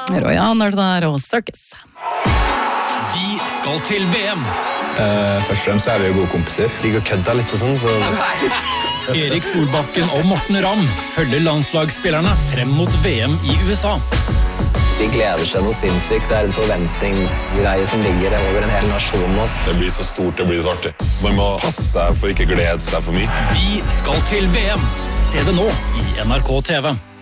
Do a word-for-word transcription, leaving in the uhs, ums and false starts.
Royan er det der, og Circus. Vi skal til V M. Uh, først og fremst så er vi jo gode kompiser. Ligger og kødder litt og sånn, så... Erik Solbakken og Morten Ramm følger landslagsspillerne frem mot V M i U S A. De gleder seg noe sinnssykt. Det er en forventningsgreie som ligger over en hel nasjon nå. Det blir så stort, det blir så artig. Man må passe seg for ikke glede seg for mye. Vi skal til V M. Se det nå i N R K T V.